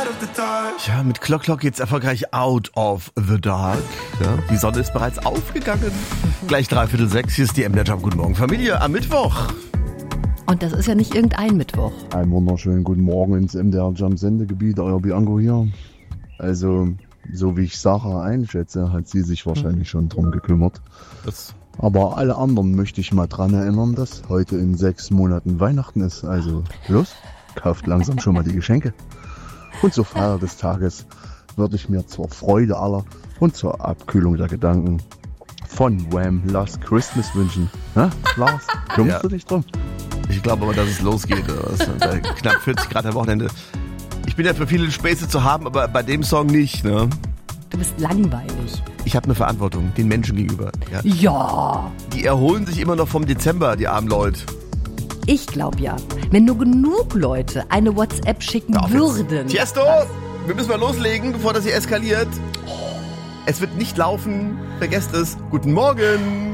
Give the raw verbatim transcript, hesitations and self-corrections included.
Ja, mit Clock Clock geht's erfolgreich out of the dark. Ja, die Sonne ist bereits aufgegangen. Gleich dreiviertel sechs, hier ist die M D R Jump. Guten Morgen, Familie, am Mittwoch. Und das ist ja nicht irgendein Mittwoch. Einen wunderschönen guten Morgen ins M D R Jump Sendegebiet, euer Bianco hier. Also, so wie ich Sarah einschätze, hat sie sich wahrscheinlich schon drum gekümmert. Das Aber alle anderen möchte ich mal dran erinnern, dass heute in sechs Monaten Weihnachten ist. Also, los, kauft langsam schon mal die Geschenke. Und zur Feier des Tages würde ich mir zur Freude aller und zur Abkühlung der Gedanken von Wham! Last Christmas wünschen. Na, Lars, kümmerst Ja. du dich drum? Ich glaube aber, dass es losgeht. Bei knapp vierzig Grad am Wochenende. Ich bin ja für viele Späße zu haben, aber bei dem Song nicht. Ne? Du bist langweilig. Ich habe eine Verantwortung den Menschen gegenüber. Ja. Ja, Die erholen sich immer noch vom Dezember, die armen Leute. ich glaube ja. Wenn nur genug Leute eine WhatsApp schicken Auf würden. jetzt. Tiesto, wir müssen mal loslegen, bevor das hier eskaliert. Es wird nicht laufen. Vergesst es. Guten Morgen.